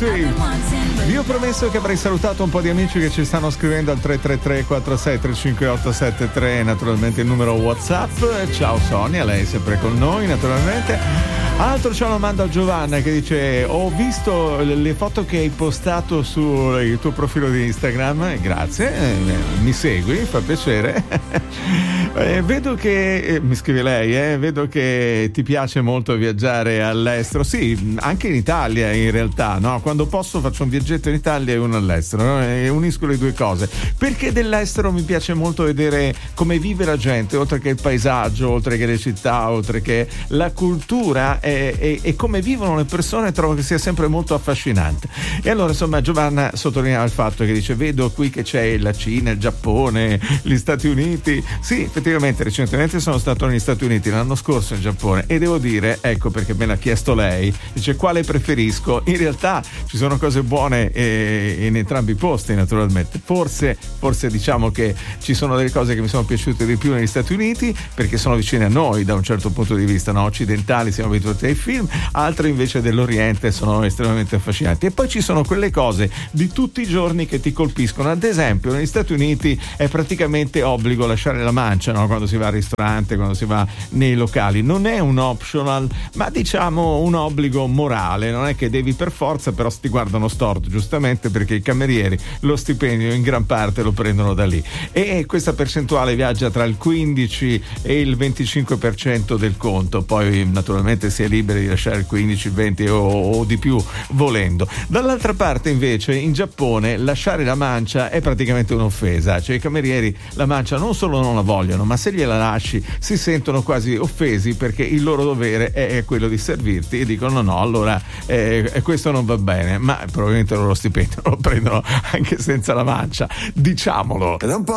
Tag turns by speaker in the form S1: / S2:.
S1: sì. Vi ho promesso che avrei salutato un po' di amici che ci stanno scrivendo al 333 46 358 73, naturalmente il numero WhatsApp. Ciao Sonia, lei è sempre con noi naturalmente. Altro c'è una domanda a Giovanna che dice: ho visto le foto che hai postato sul tuo profilo di Instagram, grazie, mi segui, fa piacere. Vedo che mi scrive lei, vedo che ti piace molto viaggiare all'estero. Sì, anche in Italia in realtà, no? Quando posso faccio un viaggetto in Italia e uno all'estero, no? E unisco le due cose, perché dell'estero mi piace molto vedere come vive la gente, oltre che il paesaggio, oltre che le città, oltre che la cultura e come vivono le persone. Trovo che sia sempre molto affascinante. E allora insomma Giovanna sottolineava il fatto che dice: vedo qui che c'è la Cina, il Giappone, gli Stati Uniti. Sì, effettivamente recentemente sono stato negli Stati Uniti, l'anno scorso in Giappone, e devo dire, ecco perché me l'ha chiesto lei, dice quale preferisco. In realtà ci sono cose buone in entrambi i posti naturalmente. Forse diciamo che ci sono delle cose che mi sono piaciute di più negli Stati Uniti perché sono vicine a noi da un certo punto di vista, no? Occidentali, siamo abituati ai film, altre invece dell'Oriente sono estremamente affascinanti. E poi ci sono quelle cose di tutti i giorni che ti colpiscono. Ad esempio negli Stati Uniti è praticamente obbligo lasciare la mancia, no? Quando si va al ristorante, quando si va nei locali. Non è un optional, ma diciamo un obbligo morale. Non è che devi per forza, però ti guardano storto giustamente perché i camerieri lo stipendio in gran parte lo prendono da lì, e questa percentuale viaggia tra il 15 e il 25% del conto. Poi naturalmente si è liberi di lasciare il 15, il 20 o di più volendo. Dall'altra parte invece in Giappone lasciare la mancia è praticamente un'offesa, cioè i camerieri la mancia non solo non la vogliono, ma se gliela lasci si sentono quasi offesi perché il loro dovere è quello di servirti e dicono no, allora questo non va bene, ma probabilmente loro stipendio lo prendono anche senza la mancia, diciamolo.